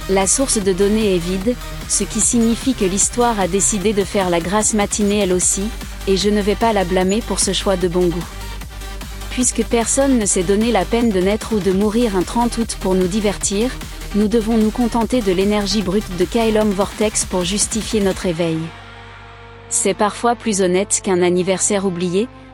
La source de données est vide, ce qui signifie que l'histoire a décidé de faire la grasse matinée elle aussi, et je ne vais pas la blâmer pour ce choix de bon goût. Puisque personne ne s'est donné la peine de naître ou de mourir un 30 août pour nous divertir, nous devons nous contenter de l'énergie brute de Kylom Vortex pour justifier notre éveil. C'est parfois plus honnête qu'un anniversaire oublié, non ?